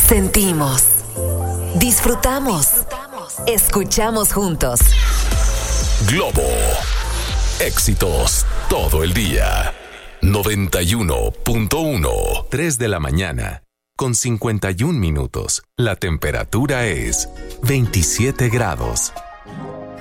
Sentimos, disfrutamos, escuchamos juntos. Globo. Éxitos todo el día. 91.1. 3 de la mañana, con 51 minutos. La temperatura es 27 grados.